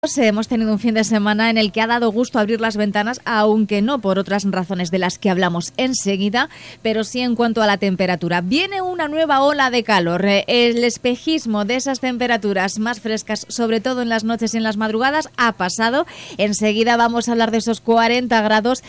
Hemos tenido un fin de semana en el que ha dado gusto abrir las ventanas, aunque no por otras razones de las que hablamos enseguida, pero sí en cuanto a la temperatura. Viene una nueva ola de calor. El espejismo de esas temperaturas más frescas, sobre todo en las noches y en las madrugadas, ha pasado. Enseguida vamos a hablar de esos 40 grados,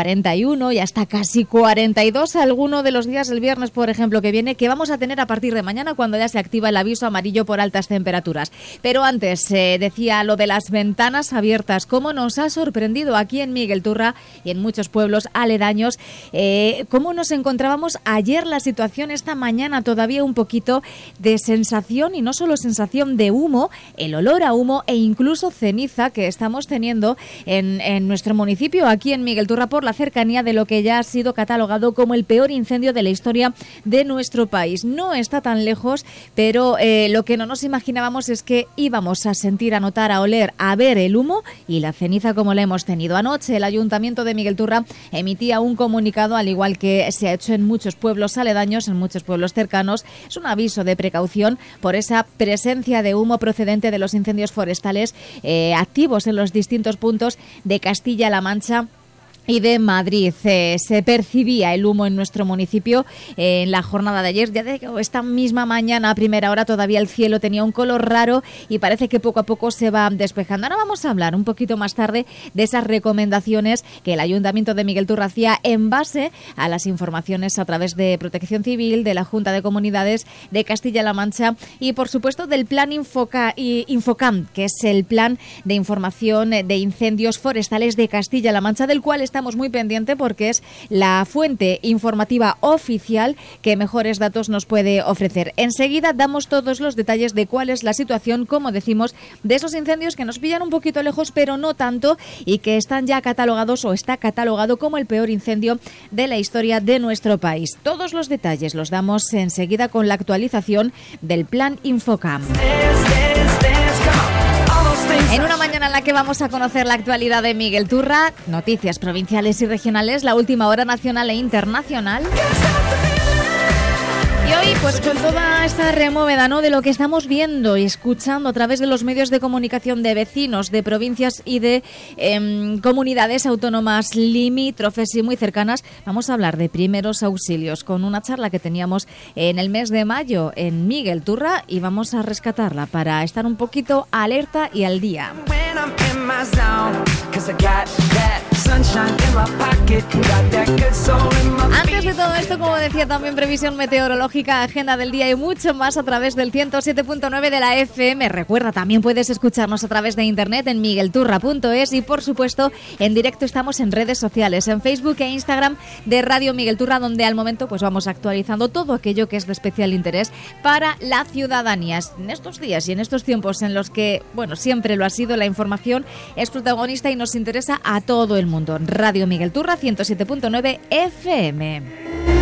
41 y hasta casi 42 alguno de los días, el viernes por ejemplo que viene, que vamos a tener a partir de mañana cuando ya se activa el aviso amarillo por altas temperaturas. Pero antes decía lo de las ventanas abiertas, cómo nos ha sorprendido aquí en Miguel Turra y en muchos pueblos aledaños, cómo nos encontrábamos ayer la situación, esta mañana todavía un poquito de sensación, y no solo sensación de humo, el olor a humo e incluso ceniza que estamos teniendo en nuestro municipio, aquí en Miguel Turra, por la cercanía de lo que ya ha sido catalogado como el peor incendio de la historia de nuestro país. No está tan lejos, pero lo que no nos imaginábamos es que íbamos a sentir, a notar, a oler, a ver el humo y la ceniza como la hemos tenido. Anoche el Ayuntamiento de Miguel Turra emitía un comunicado, al igual que se ha hecho en muchos pueblos aledaños, en muchos pueblos cercanos. Es un aviso de precaución por esa presencia de humo procedente de los incendios forestales activos en los distintos puntos de Castilla-La Mancha y de Madrid. Se percibía el humo en nuestro municipio en la jornada de ayer. Ya de esta misma mañana a primera hora todavía el cielo tenía un color raro y parece que poco a poco se va despejando. Ahora vamos a hablar un poquito más tarde de esas recomendaciones que el Ayuntamiento de Miguel Turra hacía en base a las informaciones a través de Protección Civil, de la Junta de Comunidades de Castilla-La Mancha y por supuesto del Plan Infocam, que es el Plan de Información de Incendios Forestales de Castilla-La Mancha, del cual estamos muy pendientes porque es la fuente informativa oficial que mejores datos nos puede ofrecer. Enseguida damos todos los detalles de cuál es la situación, como decimos, de esos incendios que nos pillan un poquito lejos, pero no tanto, y que están ya catalogados o está catalogado como el peor incendio de la historia de nuestro país. Todos los detalles los damos enseguida con la actualización del Plan Infocam. En una mañana en la que vamos a conocer la actualidad de Miguel Turra, noticias provinciales y regionales, la última hora nacional e internacional. Y hoy, pues con toda esta removeda, ¿no?, de lo que estamos viendo y escuchando a través de los medios de comunicación de vecinos, de provincias y de comunidades autónomas limítrofes y muy cercanas, vamos a hablar de primeros auxilios con una charla que teníamos en el mes de mayo en Miguel Turra y vamos a rescatarla para estar un poquito alerta y al día. Antes de todo esto, como decía, también previsión meteorológica, agenda del día y mucho más a través del 107.9 de la FM. Recuerda, también puedes escucharnos a través de internet en miguelturra.es y por supuesto en directo estamos en redes sociales, en Facebook e Instagram de Radio Miguel Turra, donde al momento pues vamos actualizando todo aquello que es de especial interés para la ciudadanía. En estos días y en estos tiempos en los que, bueno, siempre lo ha sido, la información es protagonista y nos interesa a todo el mundo. Radio Miguel Turra 107.9 FM.